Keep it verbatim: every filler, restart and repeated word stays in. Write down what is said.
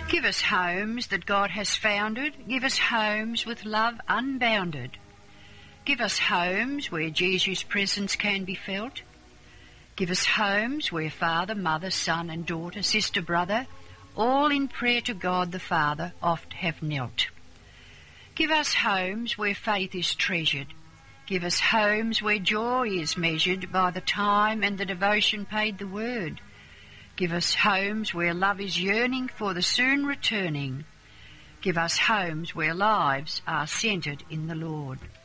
Give us homes that God has founded. Give us homes with love unbounded. Give us homes where Jesus' presence can be felt. Give us homes where father, mother, son and daughter, sister, brother, all in prayer to God the Father oft have knelt. Give us homes where faith is treasured. Give us homes where joy is measured by the time and the devotion paid the word. Give us homes where love is yearning for the soon returning. Give us homes where lives are centred in the Lord.